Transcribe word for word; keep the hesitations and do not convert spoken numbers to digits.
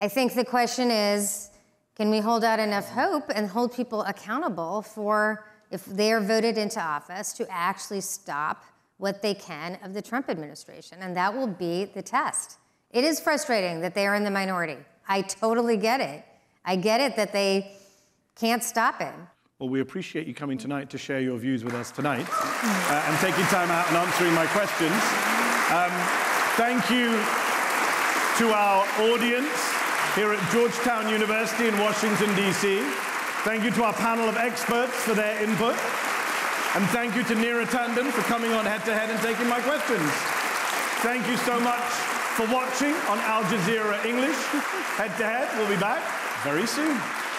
I think the question is, can we hold out enough hope and hold people accountable for, if they are voted into office, to actually stop what they can of the Trump administration? And that will be the test. It is frustrating that they are in the minority. I totally get it. I get it that they can't stop it. Well, we appreciate you coming tonight to share your views with us tonight uh, and taking time out and answering my questions. Um, thank you to our audience here at Georgetown University in Washington, D C Thank you to our panel of experts for their input. And thank you to Neera Tanden for coming on Head to Head and taking my questions. Thank you so much for watching on Al Jazeera English. Head to Head, we'll be back very soon.